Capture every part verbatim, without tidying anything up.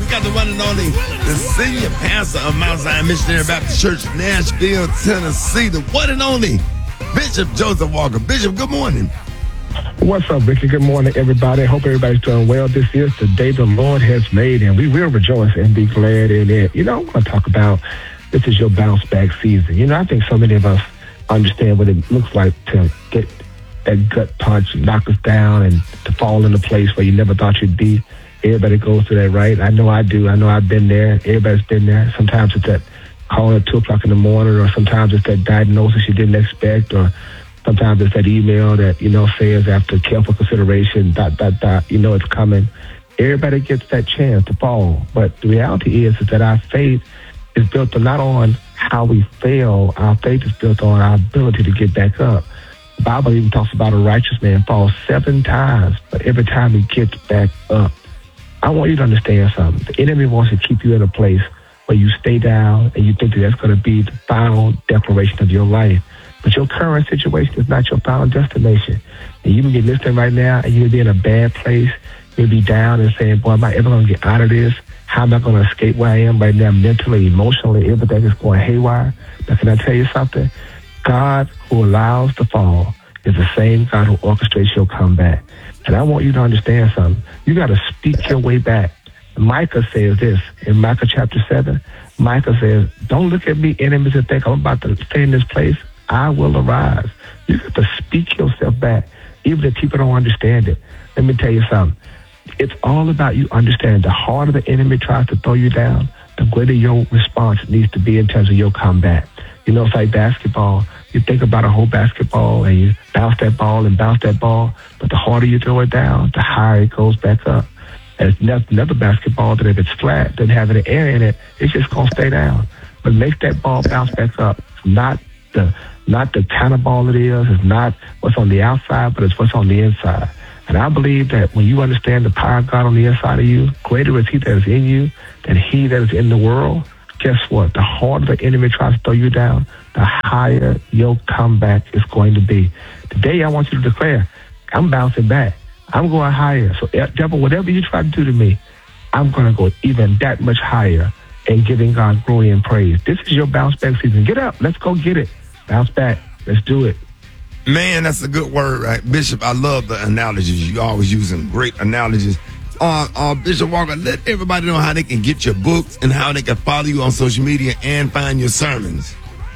We got the one and only, the senior pastor of Mount Zion Missionary Baptist Church, Nashville, Tennessee, the one and only Bishop Joseph Walker. Bishop, good morning. What's up, Ricky? Good morning, everybody. Hope everybody's doing well. This is the day the Lord has made, and we will rejoice and be glad in it. You know, I want to talk about this is your bounce back season. You know, I think so many of us understand what it looks like to get that gut punch and knock us down and to fall in a place where you never thought you'd be. Everybody goes through that, right? I know I do. I know I've been there. Everybody's been there. Sometimes it's that call at two o'clock in the morning, or sometimes it's that diagnosis you didn't expect, or sometimes it's that email that, you know, says after careful consideration, dot, dot, dot, you know it's coming. Everybody gets that chance to fall. But the reality is, is that our faith is built not on how we fail. Our faith is built on our ability to get back up. The Bible even talks about a righteous man falls seven times, but every time he gets back up. I want you to understand something. The enemy wants to keep you in a place where you stay down and you think that that's going to be the final declaration of your life. But your current situation is not your final destination. And you can be listening right now and you'll be in a bad place. You'll be down and saying, boy, am I ever going to get out of this? How am I going to escape where I am right now mentally, emotionally? Everything is going haywire. But can I tell you something? God who allows the fall is the same God who orchestrates your comeback. And I want you to understand something. You got to speak your way back. Micah says this in Micah chapter seven. Micah says, don't look at me, enemies, and think I'm about to stay in this place. I will arise. You got to speak yourself back, even if people don't understand it. Let me tell you something. It's all about you understanding. The harder the enemy tries to throw you down, the greater your response needs to be in terms of your comeback. You know, it's like basketball. You think about a whole basketball and you bounce that ball and bounce that ball, but the harder you throw it down, the higher it goes back up. And it's another basketball that if it's flat, doesn't have any air in it, it's just going to stay down. But make that ball bounce back up. It's not the not the kind of ball it is. It's not what's on the outside, but it's what's on the inside. And I believe that when you understand the power of God on the inside of you, greater is he that is in you than he that is in the world. Guess what? The harder the enemy tries to throw you down, the higher your comeback is going to be. Today, I want you to declare, I'm bouncing back. I'm going higher. So, devil, whatever you try to do to me, I'm going to go even that much higher and giving God glory and praise. This is your bounce back season. Get up. Let's go get it. Bounce back. Let's do it. Man, that's a good word, right? Bishop, I love the analogies. You always using great analogies. Uh, uh, Bishop Walker, let everybody know how they can get your books and how they can follow you on social media and find your sermons.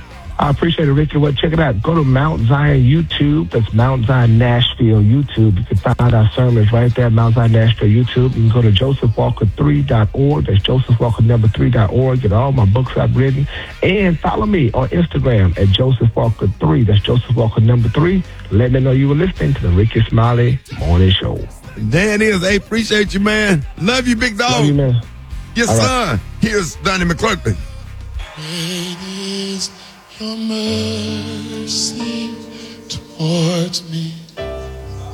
I appreciate it, Ricky. Well, check it out. Go to Mount Zion YouTube. That's Mount Zion Nashville YouTube. You can find our sermons right there, Mount Zion Nashville YouTube. You can go to joseph walker three dot org. That's joseph walker number three dot org. Get all my books I've written. And follow me on Instagram at joseph walker three. That's Joseph Walker number three. Let me know you were listening to the Ricky Smiley Morning Show. There it is. Hey, appreciate you, man. Love you, big dog. Love you, man. Your all son. Right. Here's Donnie McClurkin. Great is your mercy towards me.